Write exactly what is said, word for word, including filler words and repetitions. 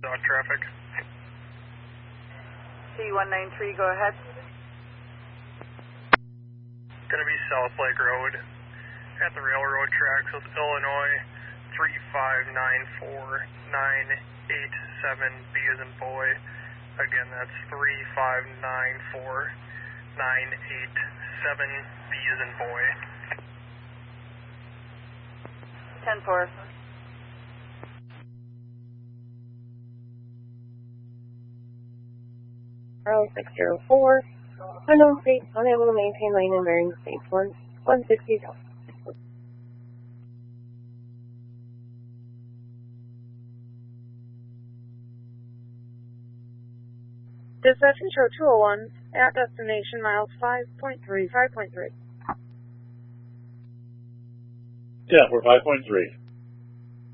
on traffic. C one nine three, go ahead. Going to be South Lake Road at the railroad tracks with Illinois three five nine four nine eight seven, B as in boy. Again, that's three five nine four nine eight seven, B as in boy. ten four. Zero six zero four. Unknown state, unable to maintain lane and bearing state one one sixty. Dispatch control two oh one at destination miles five point three, five point three. Yeah, we're five point three.